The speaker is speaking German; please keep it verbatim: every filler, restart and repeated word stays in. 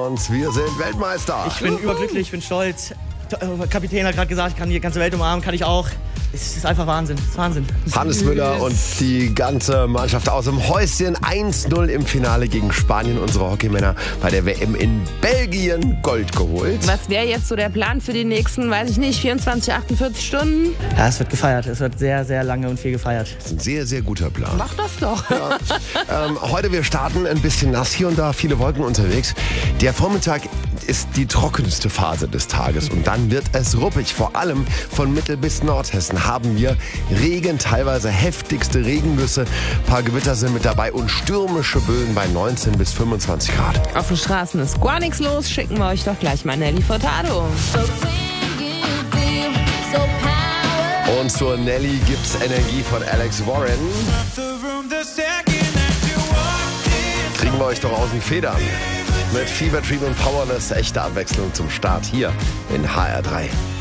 uns. Wir sind Weltmeister. Ich bin überglücklich, ich bin stolz. Der Kapitän hat gerade gesagt, ich kann die ganze Welt umarmen, kann ich auch. Es ist einfach Wahnsinn, es ist Wahnsinn. Hannes Müller und die ganze Mannschaft aus dem Häuschen. eins null im Finale gegen Spanien. Unsere Hockeymänner bei der W M in Belgien Gold geholt. Was wäre jetzt so der Plan für die nächsten, weiß ich nicht, vierundzwanzig, achtundvierzig Stunden? Ja, es wird gefeiert, es wird sehr, sehr lange und viel gefeiert. Das ist ein sehr, sehr guter Plan. Mach das doch. Ja. ähm, heute, wir starten ein bisschen nass hier und da, viele Wolken unterwegs. Der Vormittag ist die trockenste Phase des Tages und dann wird es ruppig. Vor allem von Mittel- bis Nordhessen haben wir Regen, teilweise heftigste Regengüsse. Ein paar Gewitter sind mit dabei und stürmische Böen bei neunzehn bis fünfundzwanzig Grad. Auf den Straßen ist gar nichts los, schicken wir euch doch gleich mal Nelly Furtado. Und zur Nelly gibt's Energie von Alex Warren. Kriegen wir euch doch aus den Federn. Mit Fever Dream und Powerless, echte Abwechslung zum Start hier in H R drei.